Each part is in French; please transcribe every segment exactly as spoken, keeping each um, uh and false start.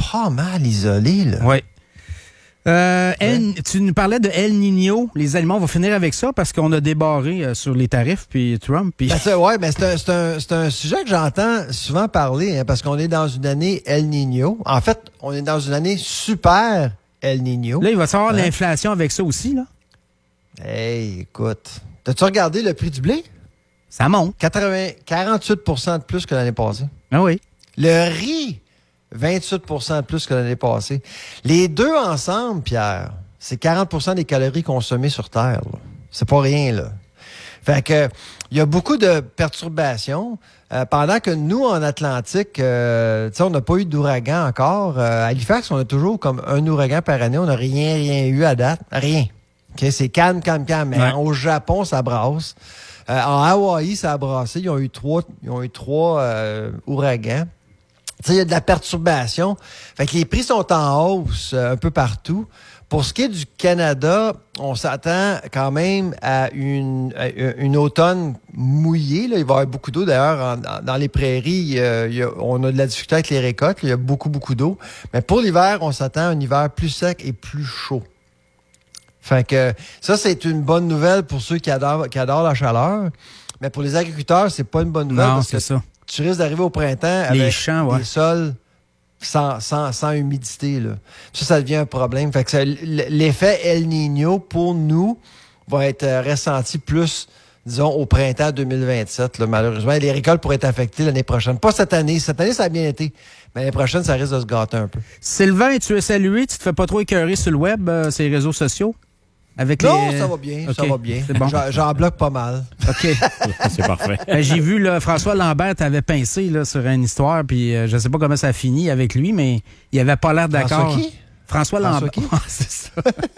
pas mal isolé, là. Oui. Euh, El, tu nous parlais de El Niño. Les aliments, on va finir avec ça parce qu'on a débarré euh, sur les tarifs puis Trump. Puis... Ben, c'est, ouais, mais c'est un, c'est, un, c'est un sujet que j'entends souvent parler hein, parce qu'on est dans une année El Niño. En fait, on est dans une année super El Niño. Là, il va y avoir hein? l'inflation avec ça aussi, là. Hey, écoute. T'as-tu regardé le prix du blé? Ça monte. quatre-vingts, quarante-huit pour cent de plus que l'année passée. Ah oui. Le riz, vingt-huit pour cent de plus que l'année passée. Les deux ensemble, Pierre, c'est quarante pour cent des calories consommées sur Terre. Là. C'est pas rien, là. Fait que, il y a beaucoup de perturbations. Euh, pendant que nous, en Atlantique, euh, tu sais, on n'a pas eu d'ouragan encore. Euh, à Halifax, on a toujours comme un ouragan par année. On n'a rien, rien eu à date. Rien. Okay? C'est calme, calme, calme. Mais ouais. Au Japon, ça brasse. Euh, en Hawaï, ça a brassé. Ils ont eu trois, ils ont eu trois euh, ouragans. Tu sais, il y a de la perturbation. Fait que les prix sont en hausse euh, un peu partout. Pour ce qui est du Canada, on s'attend quand même à une, à une automne mouillée. Là. Il va y avoir beaucoup d'eau. D'ailleurs, en, dans les prairies, euh, il y a, on a de la difficulté avec les récoltes. Là. Il y a beaucoup, beaucoup d'eau. Mais pour l'hiver, on s'attend à un hiver plus sec et plus chaud. Fait que ça, c'est une bonne nouvelle pour ceux qui adorent, qui adorent la chaleur. Mais pour les agriculteurs, c'est pas une bonne nouvelle. Non, parce c'est que ça. Tu risques d'arriver au printemps les avec champs, ouais. des sols sans, sans, sans humidité. Là. Ça, ça devient un problème. Fait que ça, l'effet El Niño, pour nous, va être ressenti plus, disons, au printemps deux mille vingt-sept. Là, malheureusement, les récoltes pourraient être affectées l'année prochaine. Pas cette année. Cette année, ça a bien été. Mais l'année prochaine, ça risque de se gâter un peu. Sylvain, tu es salué. Tu te fais pas trop écœurer sur le web, euh, ces réseaux sociaux? Avec non, les... ça va bien, okay, ça va bien. C'est bon. J'en, j'en bloque pas mal. OK. C'est parfait. Euh, j'ai vu, là, François Lambert t'avait pincé là, sur une histoire, puis euh, je sais pas comment ça a fini avec lui, mais il avait pas l'air d'accord. François qui? François, François Lambert. qui? C'est ça.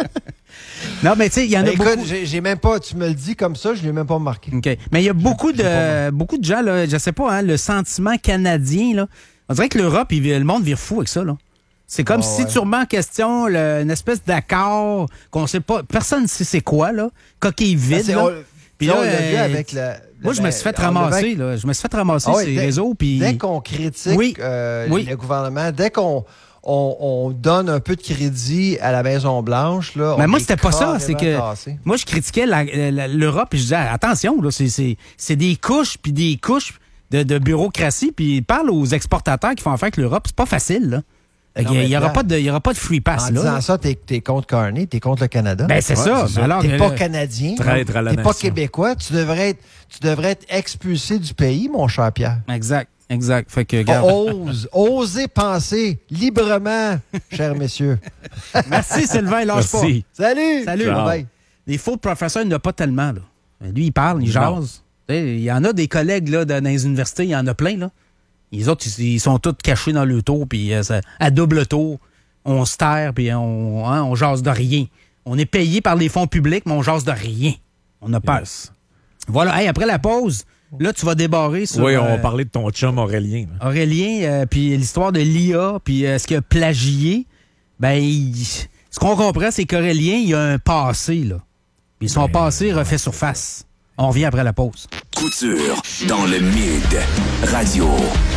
Non, mais tu sais, il y en a ben, écoute, beaucoup... j'ai, j'ai même pas, tu me le dis comme ça, je l'ai même pas remarqué. OK. Mais il y a beaucoup de, beaucoup de gens, là, je sais pas, hein, le sentiment canadien, là. On dirait que l'Europe, il, le monde vire fou avec ça, là. C'est comme oh, si ouais. tu remets en question le, une espèce d'accord qu'on sait pas. Personne ne sait c'est quoi, là. Coquille vide. Ben, là. on, Puis là, là, on l'a vu euh, avec le. moi, le, je me suis fait ben, ramasser, là. Je me suis fait ramasser ah ouais, ces dès, réseaux. Puis... Dès qu'on critique oui. Euh, oui. le gouvernement, dès qu'on on, on donne un peu de crédit à la Maison-Blanche, là. Mais on moi, est c'était pas ça. C'est que. cassé. Moi, je critiquais la, la, l'Europe et je disais, attention, là, c'est, c'est, c'est des couches puis des couches de, de bureaucratie. Puis parle aux exportateurs qui font affaire avec l'Europe. C'est pas facile, là. Non, il n'y aura, là, aura pas de free pass. En là. disant ça, t'es, t'es contre Carney, t'es contre le Canada. Ben, c'est ouais, ça. c'est ça. Alors, t'es euh, pas Canadien. Traître à la t'es nation. pas Québécois. Tu devrais, être, tu devrais être expulsé du pays, mon cher Pierre. Exact, exact. Fait que, regarde. Ose, osez penser librement, chers messieurs. Merci, Sylvain. Lâche pas. Merci. Salut! Salut. Ciao. Bye. Les faux professeurs, il n'y en a pas tellement. Là. Lui, il parle, il Non. jase. Il y en a des collègues là, dans les universités, il y en a plein. Là. Les autres, ils, ils sont tous cachés dans le tour, puis euh, ça- à double tour, on se terre, puis on, hein, on jase de rien. On est payé par les fonds publics, mais on jase de rien. On a peur. Yes. Voilà. Hey, après la pause, là, tu vas débarrer sur Oui, on euh, va parler de ton chum Aurélien. là. Aurélien, euh, puis l'histoire de l'I A, puis euh, ce qu'il a plagié. Ben, il- ce qu'on comprend, c'est qu'Aurélien, il a un passé, là. Puis son Ben, passé refait surface. On revient après la pause. Couture dans le Mid Radio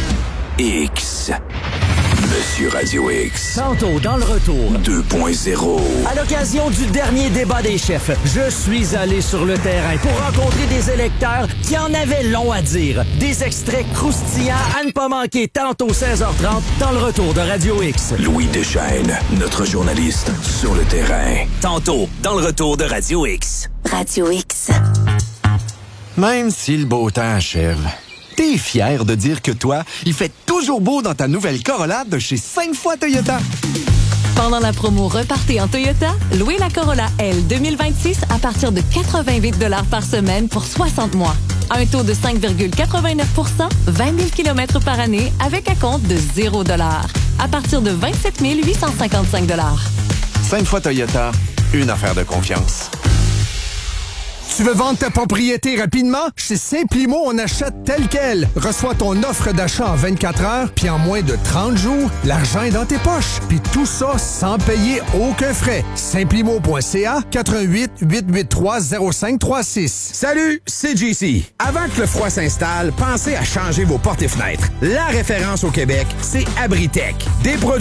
X. Monsieur Radio X Tantôt, dans le retour, deux point zéro. à l'occasion du dernier débat des chefs, je suis allé sur le terrain pour rencontrer des électeurs qui en avaient long à dire. Des extraits croustillants à ne pas manquer tantôt seize heures trente dans le retour de Radio X. Louis Deschaînes, notre journaliste sur le terrain. Tantôt, dans le retour de Radio X. Radio X. Même si le beau temps achève, t'es fier de dire que toi, il fait toujours beau dans ta nouvelle Corolla de chez cinq fois Toyota. Pendant la promo Repartez en Toyota, louez la Corolla L deux mille vingt-six à partir de quatre-vingt-huit dollars par semaine pour soixante mois. Un taux de cinq virgule quatre-vingt-neuf pour cent, vingt mille kilomètres par année avec un compte de zéro dollar. À partir de vingt-sept mille huit cent cinquante-cinq dollars. cinq fois Toyota, une affaire de confiance. Tu veux vendre ta propriété rapidement? Chez Simplimo, on achète tel quel. Reçois ton offre d'achat en vingt-quatre heures, puis en moins de trente jours, l'argent est dans tes poches. Puis tout ça sans payer aucun frais. Simplimo point c a, quatre un huit, huit huit trois, zéro cinq trois six. Salut, c'est J C. Avant que le froid s'installe, pensez à changer vos portes et fenêtres. La référence au Québec, c'est Abritech. Des produits